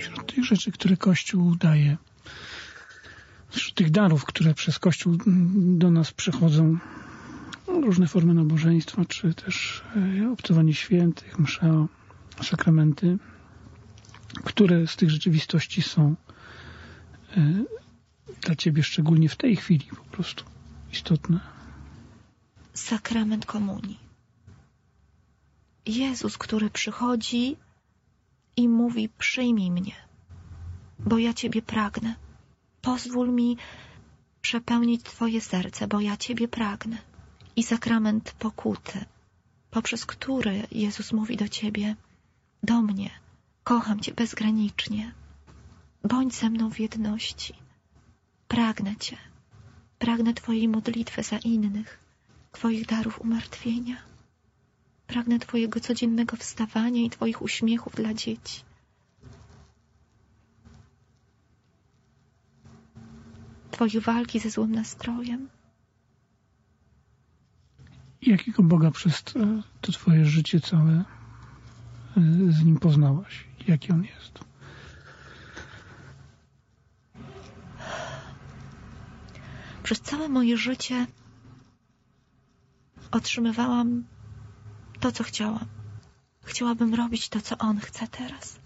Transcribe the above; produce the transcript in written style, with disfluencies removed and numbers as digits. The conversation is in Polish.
wśród tych rzeczy, które Kościół daje, wśród tych darów, które przez Kościół do nas przychodzą, różne formy nabożeństwa, czy też obcowanie świętych, msza, sakramenty, które z tych rzeczywistości są dla Ciebie szczególnie w tej chwili po prostu istotne? Sakrament komunii. Jezus, który przychodzi i mówi: przyjmij mnie, bo ja Ciebie pragnę. Pozwól mi przepełnić Twoje serce, bo ja Ciebie pragnę. I sakrament pokuty, poprzez który Jezus mówi do Ciebie: do mnie, kocham Cię bezgranicznie, bądź ze mną w jedności. Pragnę Cię, pragnę Twojej modlitwy za innych, Twoich darów umartwienia. Pragnę Twojego codziennego wstawania i Twoich uśmiechów dla dzieci. Twojej walki ze złym nastrojem. Jakiego Boga przez to Twoje życie całe z Nim poznałaś? Jaki On jest? Przez całe moje życie otrzymywałam to, co chciałam. Chciałabym robić to, co On chce teraz.